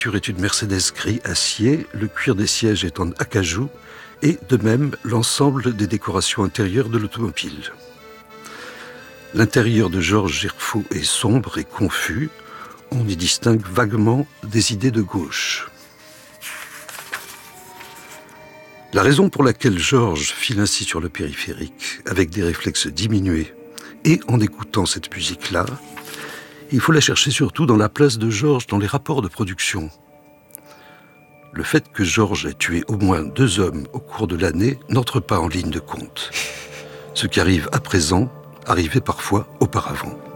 La voiture est une Mercedes gris acier, le cuir des sièges est en acajou et de même l'ensemble des décorations intérieures de l'automobile. L'intérieur de Georges Gerfaut est sombre et confus. On y distingue vaguement des idées de gauche. La raison pour laquelle Georges file ainsi sur le périphérique, avec des réflexes diminués, et en écoutant cette musique-là, il faut la chercher surtout dans la place de Georges dans les rapports de production. Le fait que Georges ait tué au moins 2 hommes au cours de l'année n'entre pas en ligne de compte. Ce qui arrive à présent arrivait parfois auparavant.